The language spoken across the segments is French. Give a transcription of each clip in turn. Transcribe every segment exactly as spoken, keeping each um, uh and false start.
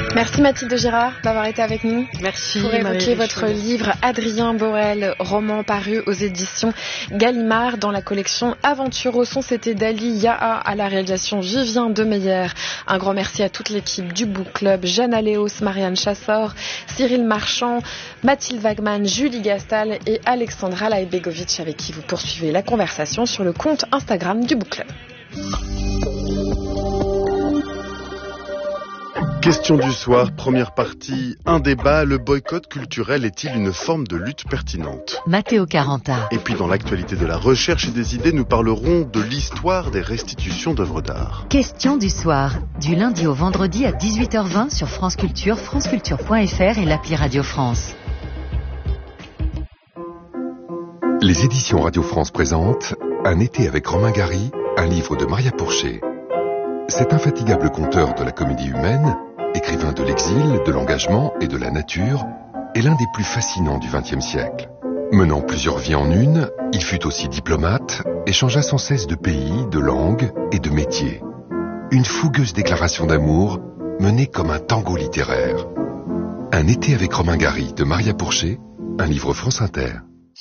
Merci Mathilde Girard d'avoir été avec nous. Merci. Pour évoquer votre livre Adrien Borel, roman paru aux éditions Gallimard dans la collection Aventure au son. C'était Dali Yaha, à la réalisation Vivien Demeyer. Un grand merci à toute l'équipe du Book Club, Jeanne Aléos, Marianne Chassor, Cyril Marchand, Mathilde Wagman, Julie Gastal et Alexandra Laibegovic, avec qui vous poursuivez la conversation sur le compte Instagram du Book Club. Question du soir, première partie, un débat, le boycott culturel est-il une forme de lutte pertinente ? Matteo Caranta. Et puis dans l'actualité de la recherche et des idées, nous parlerons de l'histoire des restitutions d'œuvres d'art. Question du soir, du lundi au vendredi à dix-huit heures vingt sur France Culture, franceculture point f r et l'appli Radio France. Les éditions Radio France présentent Un été avec Romain Gary, un livre de Maria Pourchet. Cet infatigable conteur de la comédie humaine, écrivain de l'exil, de l'engagement et de la nature, est l'un des plus fascinants du vingtième siècle. Menant plusieurs vies en une, il fut aussi diplomate et changea sans cesse de pays, de langue et de métier. Une fougueuse déclaration d'amour menée comme un tango littéraire. Un été avec Romain Gary de Maria Pourchet, un livre France Inter.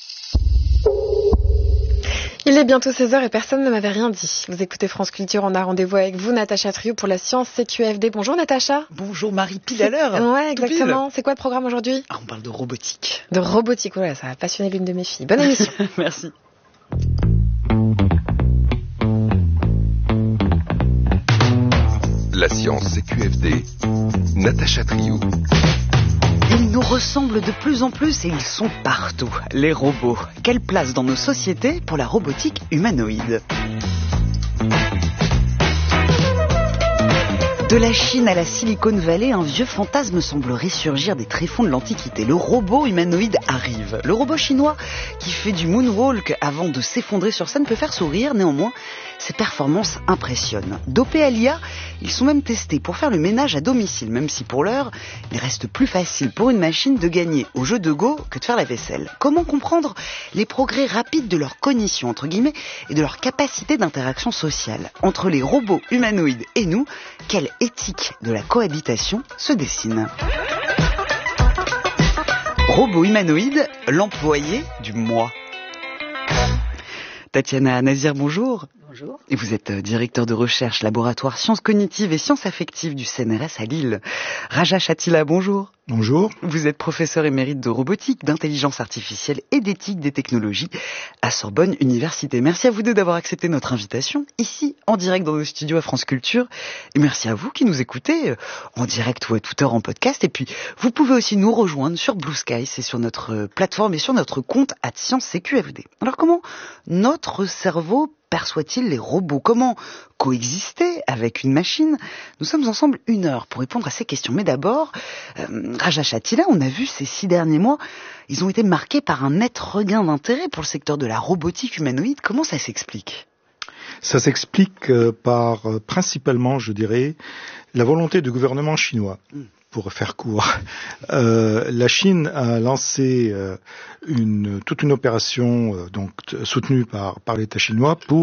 Il est bientôt seize heures et personne ne m'avait rien dit. Vous écoutez France Culture, on a rendez-vous avec vous, Natacha Triou, pour la science C Q F D. Bonjour Natacha. Bonjour Marie, pile à l'heure. Ouais, exactement. C'est quoi le programme aujourd'hui ? Ah, on parle de robotique. De robotique, voilà, ça a passionné l'une de mes filles. Bonne émission. Merci. La science C Q F D, Natacha Triou. Ils nous ressemblent de plus en plus et ils sont partout, les robots. Quelle place dans nos sociétés pour la robotique humanoïde ? De la Chine à la Silicon Valley, un vieux fantasme semble ressurgir des tréfonds de l'Antiquité. Le robot humanoïde arrive. Le robot chinois qui fait du moonwalk avant de s'effondrer sur scène peut faire sourire, néanmoins, ses performances impressionnent. Dopés à l'I A, ils sont même testés pour faire le ménage à domicile, même si pour l'heure, il reste plus facile pour une machine de gagner au jeu de Go que de faire la vaisselle. Comment comprendre les progrès rapides de leur cognition, entre guillemets, et de leur capacité d'interaction sociale ? Entre les robots humanoïdes et nous, quelle éthique de la cohabitation se dessine ? Robot humanoïde, l'employé du moi. Tatiana Nazir, bonjour. Bonjour. Et vous êtes directeur de recherche, laboratoire sciences cognitives et sciences affectives du C N R S à Lille. Raja Chatila, bonjour. Bonjour. Vous êtes professeur émérite de robotique, d'intelligence artificielle et d'éthique des technologies à Sorbonne Université. Merci à vous deux d'avoir accepté notre invitation, ici, en direct dans nos studios à France Culture. Et merci à vous qui nous écoutez en direct ou à toute heure en podcast. Et puis, vous pouvez aussi nous rejoindre sur Blue Sky, c'est sur notre plateforme et sur notre compte at Science C Q F D. Alors, comment notre cerveau perçoit-il les robots ? Comment coexister avec une machine ? Nous sommes ensemble une heure pour répondre à ces questions. Mais d'abord, euh, Raja Chatila, on a vu ces six derniers mois, ils ont été marqués par un net regain d'intérêt pour le secteur de la robotique humanoïde. Comment ça s'explique ? Ça s'explique euh, par, euh, principalement, je dirais, la volonté du gouvernement chinois. Mm. Pour faire court, euh, la Chine a lancé euh, une, toute une opération euh, donc t- soutenue par, par l'État chinois pour